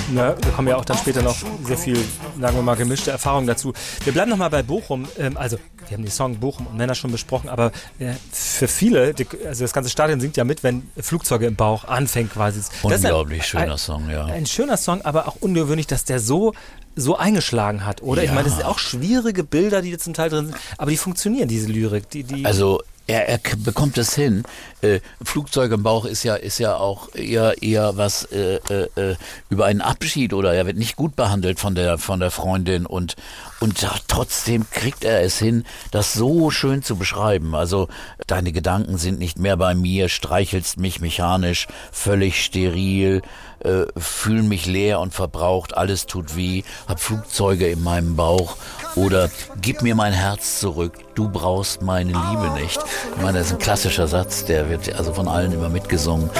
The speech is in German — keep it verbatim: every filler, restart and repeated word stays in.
Na, wir kommen ja auch dann später noch sehr viel, sagen wir mal, gemischte Erfahrungen dazu. Wir bleiben nochmal bei Bochum. Ähm, also, wir haben den Song Bochum und Männer schon besprochen, aber äh, für viele, die, also das ganze Stadion singt ja mit, wenn Flugzeuge im Bauch anfängt quasi. Unglaublich das schöner ein, Song, ja. Ein schöner Song, aber auch ungewöhnlich, dass der so so eingeschlagen hat, oder? Ja. Ich meine, das sind auch schwierige Bilder, die da zum Teil drin sind, aber die funktionieren, diese Lyrik. Die, die Also er, er k- bekommt es hin. Äh, Flugzeug im Bauch ist ja ist ja auch eher eher was äh, äh, äh, über einen Abschied, oder er wird nicht gut behandelt von der von der Freundin und und ja, trotzdem kriegt er es hin, das so schön zu beschreiben. Also deine Gedanken sind nicht mehr bei mir, streichelst mich mechanisch, völlig steril, äh, fühl mich leer und verbraucht, alles tut weh, hab Flugzeuge in meinem Bauch, oder gib mir mein Herz zurück, du brauchst meine Liebe nicht. Ich meine, das ist ein klassischer Satz, der wird also von allen immer mitgesungen.